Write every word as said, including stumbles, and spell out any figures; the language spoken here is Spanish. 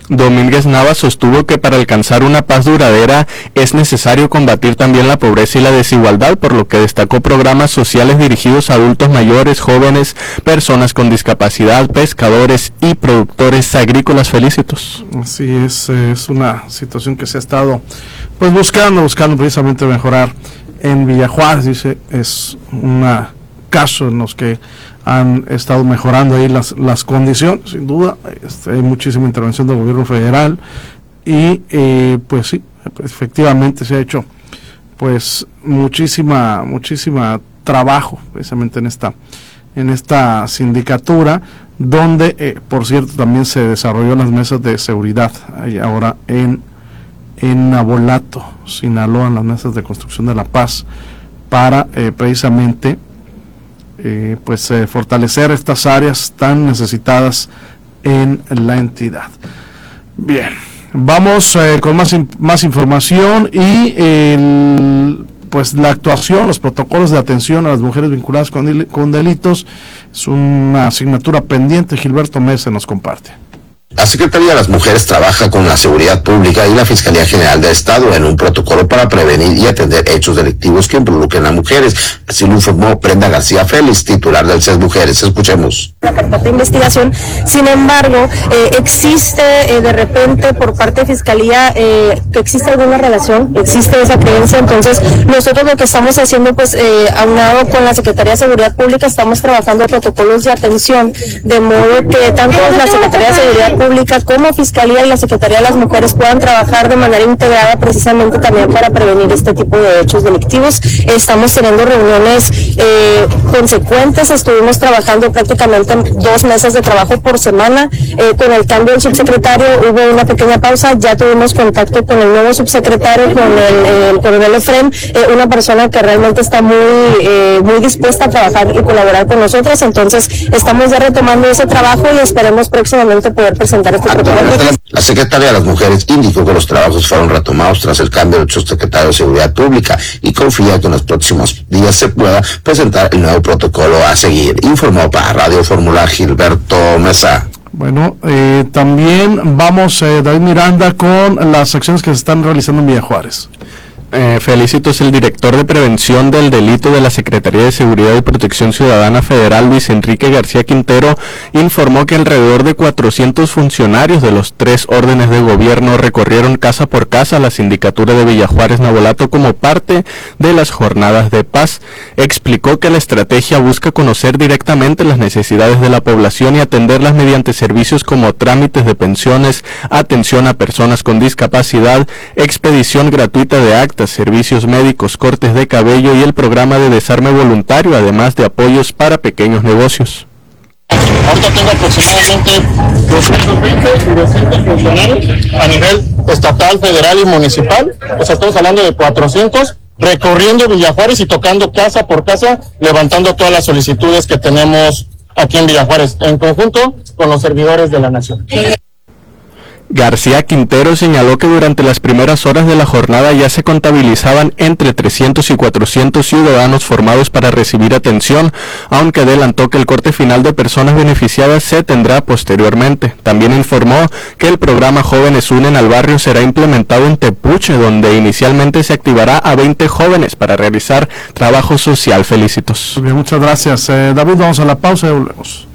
Domínguez Nava sostuvo que para alcanzar una paz duradera es necesario combatir también la pobreza y la desigualdad, por lo que destacó programas sociales dirigidos a adultos mayores, jóvenes, personas con discapacidad, pescadores y productores agrícolas. Felicitos. Así es, es una situación que se ha estado pues buscando, buscando precisamente mejorar en Villajuárez. Dice, es un caso en los que han estado mejorando ahí las, las condiciones, sin duda. Este, hay muchísima intervención del gobierno federal y eh, pues sí, efectivamente se ha hecho pues muchísima, muchísima trabajo precisamente en esta, en esta sindicatura, donde eh, por cierto también se desarrolló las mesas de seguridad ahí ahora en, en Nabolato, Sinaloa, en las mesas de construcción de la paz, para eh, precisamente Eh, pues eh, fortalecer estas áreas tan necesitadas en la entidad. Bien, vamos eh, con más in- más información y el, pues la actuación, los protocolos de atención a las mujeres vinculadas con, del- con delitos es una asignatura pendiente. Gilberto Mesa nos comparte. La Secretaría de las Mujeres trabaja con la Seguridad Pública y la Fiscalía General del Estado en un protocolo para prevenir y atender hechos delictivos que involucren a mujeres. Así lo informó Brenda García Félix, titular del C E S Mujeres. Escuchemos. La carpeta de investigación, sin embargo, eh, existe eh, de repente por parte de Fiscalía eh, que existe alguna relación, existe esa creencia. Entonces nosotros lo que estamos haciendo, pues eh, aunado con la Secretaría de Seguridad Pública, estamos trabajando protocolos de atención, de modo que tanto la Secretaría de Seguridad Pública como Fiscalía y la Secretaría de las Mujeres puedan trabajar de manera integrada precisamente también para prevenir este tipo de hechos delictivos. Estamos teniendo reuniones eh, consecuentes, estuvimos trabajando prácticamente dos mesas de trabajo por semana. Eh, con el cambio del subsecretario hubo una pequeña pausa, ya tuvimos contacto con el nuevo subsecretario, con el, el coronel Efrén, eh, una persona que realmente está muy, eh, muy dispuesta a trabajar y colaborar con nosotros. Entonces estamos ya retomando ese trabajo y esperemos próximamente poder presentar este protocolo. La Secretaría de las Mujeres indicó que los trabajos fueron retomados tras el cambio del subsecretario de Seguridad Pública y confía que en los próximos días se pueda presentar el nuevo protocolo a seguir. Informó para Radio Fórmula Gilberto Mesa. Bueno, eh, también vamos, eh, David Miranda, con las acciones que se están realizando en Villajuárez. Eh, Felicitos, el director de Prevención del Delito de la Secretaría de Seguridad y Protección Ciudadana Federal, Luis Enrique García Quintero, informó que alrededor de cuatrocientos funcionarios de los tres órdenes de gobierno recorrieron casa por casa la sindicatura de Villajuárez Nabolato como parte de las jornadas de paz. Explicó que la estrategia busca conocer directamente las necesidades de la población y atenderlas mediante servicios como trámites de pensiones, atención a personas con discapacidad, expedición gratuita de actas, servicios médicos, cortes de cabello y el programa de desarme voluntario, además de apoyos para pequeños negocios. Ahorita tengo aproximadamente doscientos veinte y doscientos funcionarios a nivel estatal, federal y municipal. O sea, estamos hablando de cuatrocientos recorriendo Villajuárez y tocando casa por casa, levantando todas las solicitudes que tenemos aquí en Villajuárez, en conjunto con los servidores de la nación. García Quintero señaló que durante las primeras horas de la jornada ya se contabilizaban entre trescientos y cuatrocientos ciudadanos formados para recibir atención, aunque adelantó que el corte final de personas beneficiadas se tendrá posteriormente. También informó que el programa Jóvenes Unen al Barrio será implementado en Tepuche, donde inicialmente se activará a veinte jóvenes para realizar trabajo social. Felicitos. Bien, muchas gracias. Eh, David, vamos a la pausa y volvemos.